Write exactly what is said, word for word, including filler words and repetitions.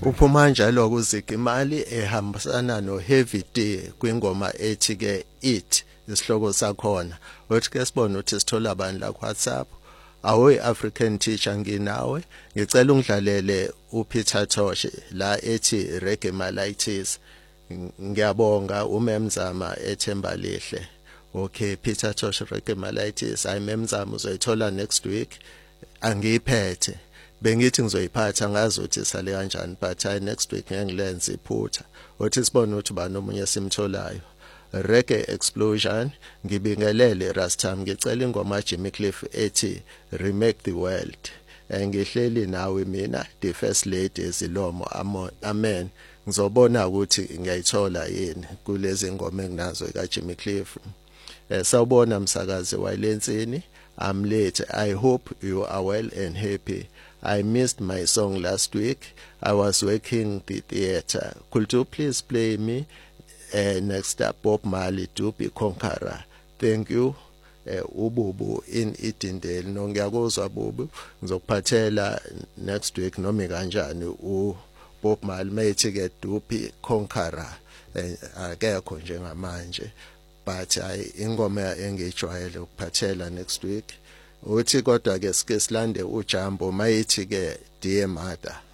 Uphuma njalo kuzika imali ehambisana no Heavy D kwingoma ethi ke It isihloko sakhona uthi ke sibone ukuthi sithola abantu la ku WhatsApp awoy African teacher nginawe ngicela ungidlalele uPeter Tosh la ethi Reggae Malaites ngiyabonga umemzama ethemba lihle. Okay Peter Tosh Reggae Malaites ayimemzama uzoyithola next week angiyiphethe bengithi ngizoyiphatha ngazi ukuthi sale kanjani but I next week ngilenze iphutha uthi sibone ukuthi ba nomunye simtholayo. Reggae Explosion ngibingelele Rastam ngicela ingoma Jimmy Cliff ethi Remake the World ngihleli nawe mina the first lady ezilomo amen ngizobona ukuthi ngiyayithola yini kulezi ngoma enginazo ka Jimmy Cliff. Eh sawubona msakazi wayilensini I'm late. I hope you are well and happy. I missed my song last week. I was working the theater. Could you please play me uh, next up Bob Marley to be Conqueror? Thank you. Uh, ububu in Itindale no ngiyakuzwa bubu ngizokuphathela next week noma kanjani u Bob Marley methi ke Dupi Conqueror akekho njengamanje but ay ingoma engijwayele ukuphathela next week uthi kodwa ke sike silande uJambo mayithi ke Dear Mother.